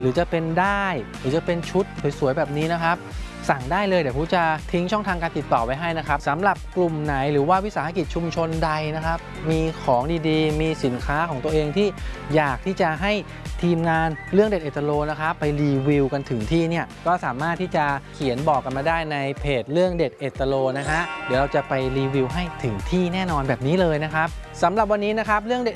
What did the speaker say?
หรือจะเป็นได้หรือจะเป็นชุดสวยๆแบบนี้นะครับสั่งได้เลยเดี๋ยวผมจะทิ้งช่องทางการติดต่อไว้ให้นะครับสำหรับกลุ่มไหนหรือว่าวิสาหกิจชุมชนใดนะครับมีของดีๆมีสินค้าของตัวเองที่อยากที่จะให้ทีมงานเรื่องเด็ดเอตโลนะครับไปรีวิวกันถึงที่เนี่ยก็สามารถที่จะเขียนบอกกันมาได้ในเพจเรื่องเด็ดเอตโลนะฮะเดี๋ยวเราจะไปรีวิวให้ถึงที่แน่นอนแบบนี้เลยนะครับสำหรับวันนี้นะครับเรื่องเด็ด